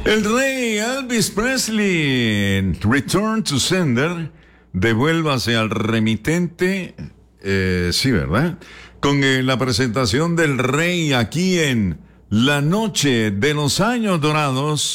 El rey Elvis Presley, Return to Sender, devuélvase al remitente, sí, ¿verdad? Con la presentación del rey aquí en La Noche de los Años Dorados.